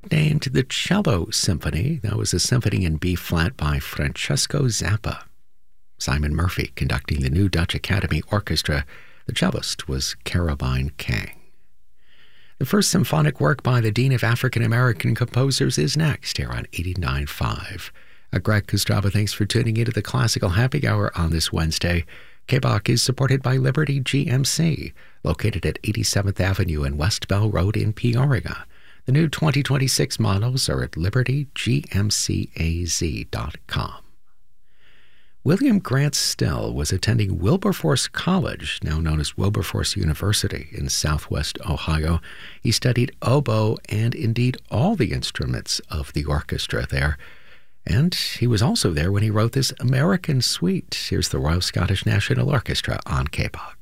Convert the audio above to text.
nicknamed the Cello Symphony. That was a symphony in B-flat by Francesco Zappa. Simon Murphy conducting the new Dutch Academy Orchestra. The cellist was Caroline Kang. The first symphonic work by the Dean of African American Composers is next here on 89.5. Greg Kostrava, thanks for tuning into the Classical Happy Hour on this Wednesday. KBOC is supported by Liberty GMC, located at 87th Avenue and West Bell Road in Peoria. The new 2026 models are at libertygmcaz.com. William Grant Still was attending Wilberforce College, now known as Wilberforce University in southwest Ohio. He studied oboe and indeed all the instruments of the orchestra there. And he was also there when he wrote this American Suite. Here's the Royal Scottish National Orchestra on KBOC.